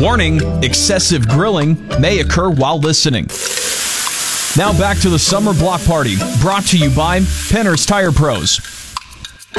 Warning, excessive grilling may occur while listening. Now back to the Summer Block Party, brought to you by Penner's Tire Pros.